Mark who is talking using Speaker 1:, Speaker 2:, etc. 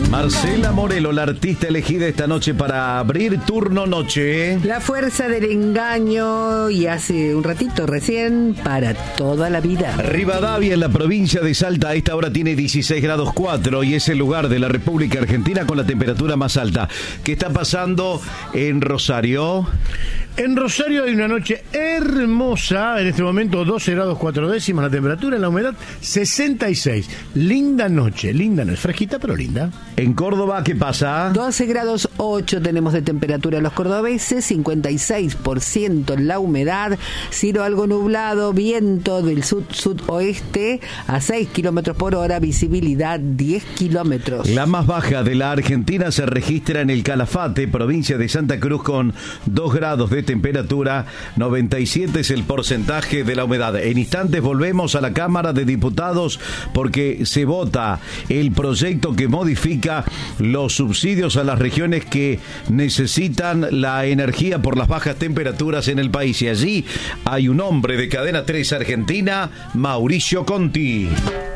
Speaker 1: Marcela Morelo, la artista elegida esta noche para abrir turno noche.
Speaker 2: La fuerza del engaño, y hace un ratito recién, para toda la vida.
Speaker 1: Rivadavia, en la provincia de Salta, a esta hora tiene 16 grados 4 y es el lugar de la República Argentina con la temperatura más alta. ¿Qué está pasando en Rosario?
Speaker 3: En Rosario hay una noche hermosa, en este momento 12 grados 4 décimas la temperatura, la humedad 66. Linda noche, fresquita pero linda.
Speaker 1: En Córdoba, ¿qué pasa?
Speaker 2: 12 grados 8 tenemos de temperatura los cordobeses, 56% la humedad, cielo algo nublado, viento del sud-sudoeste a 6 kilómetros por hora, visibilidad 10 kilómetros.
Speaker 1: La más baja de la Argentina se registra en el Calafate, provincia de Santa Cruz, con 2 grados de temperatura, 97 es el porcentaje de la humedad. En instantes volvemos a la Cámara de Diputados porque se vota el proyecto que modifica los subsidios a las regiones que necesitan la energía por las bajas temperaturas en el país. Y allí hay un hombre de Cadena 3 Argentina, Mauricio Conti.